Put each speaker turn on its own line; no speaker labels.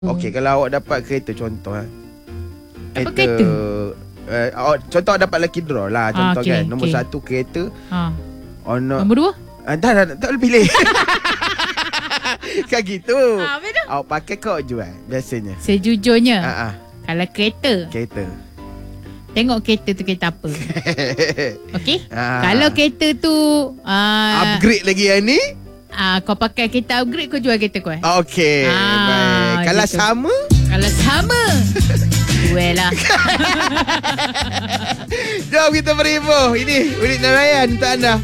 Okey, kalau awak dapat kereta contoh
Dapat kereta?
Contoh awak dapat lucky draw lah. Contoh
okey,
kan nombor
okey.
1 kereta.
Nombor 2?
Tak boleh pilih. Kan gitu.
Apa tu?
Awak pakai kau jual biasanya.
Sejujurnya, kalau
Kereta.
tengok kereta tu kereta apa. Okey?
Ah.
Kalau kereta tu
Upgrade lagi yang ni.
kau pakai kereta upgrade, kau jual kereta kau.
Okey, baik. Kalau
gitu.
sama,
Kalau sama, jual lah.
jom kita beribu. Ini unit nelayan untuk anda.